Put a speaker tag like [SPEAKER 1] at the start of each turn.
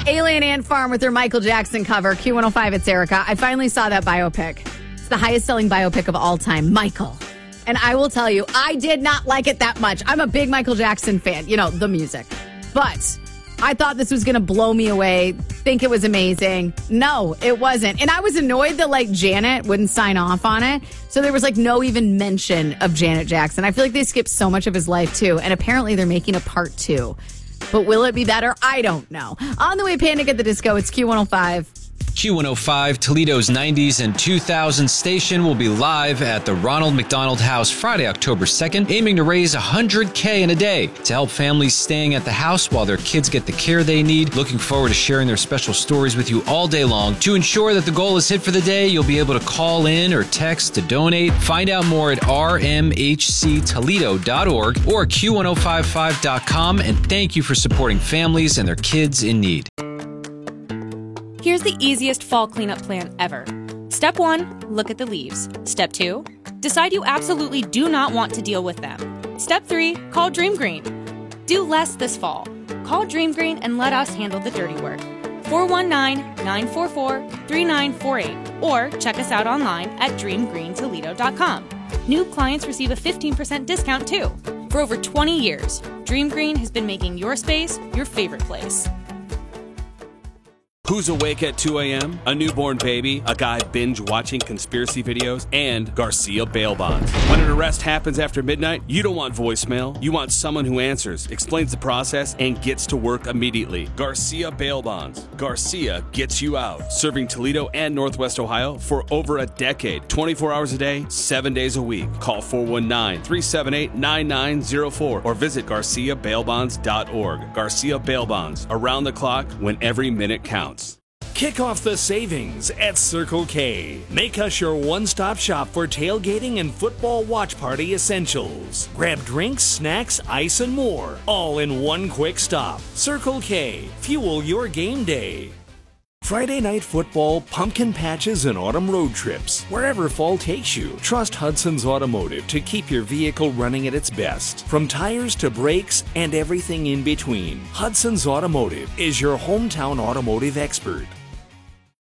[SPEAKER 1] Alien Ant Farm with their Michael Jackson cover. Q105, it's Erica. I finally saw that biopic. It's the highest selling biopic of all time, Michael. And I will tell you, I did not like it that much. I'm a big Michael Jackson fan, you know, the music. But I thought this was going to blow me away, think it was amazing. No, it wasn't. And I was annoyed that, like, Janet wouldn't sign off on it. So there was, like, no even mention of Janet Jackson. I feel like they skipped so much of his life, too. And apparently they're making a part 2. But will it be better? I don't know. On the way, Panic at the Disco, it's Q105.
[SPEAKER 2] Q105, Toledo's 90s and 2000s station will be live at the Ronald McDonald House Friday, October 2nd, aiming to raise $100K in a day to help families staying at the house while their kids get the care they need. Looking forward to sharing their special stories with you all day long. To ensure that the goal is hit for the day, you'll be able to call in or text to donate. Find out more at rmhctoledo.org or q1055.com, and thank you for supporting families and their kids in need.
[SPEAKER 3] Here's the easiest fall cleanup plan ever. Step 1, look at the leaves. Step 2, decide you absolutely do not want to deal with them. Step 3, call Dream Green. Do less this fall. Call Dream Green and let us handle the dirty work. 419-944-3948 or check us out online at dreamgreentoledo.com. New clients receive a 15% discount too. For over 20 years, Dream Green has been making your space your favorite place.
[SPEAKER 4] Who's awake at 2 a.m.? A newborn baby, a guy binge-watching conspiracy videos, and Garcia bail bonds. When an arrest happens after midnight, you don't want voicemail. You want someone who answers, explains the process, and gets to work immediately. Garcia bail bonds. Garcia gets you out. Serving Toledo and Northwest Ohio for over a decade. 24 hours a day, 7 days a week. Call 419-378-9904 or visit GarciaBailBonds.org. Garcia Bail Bonds. Around the clock when every minute counts.
[SPEAKER 5] Kick off the savings at Circle K. Make us your one-stop shop for tailgating and football watch party essentials. Grab drinks, snacks, ice, and more, all in one quick stop. Circle K. Fuel your game day. Friday night football, pumpkin patches, and autumn road trips. Wherever fall takes you, trust Hudson's Automotive to keep your vehicle running at its best. From tires to brakes and everything in between, Hudson's Automotive is your hometown automotive expert.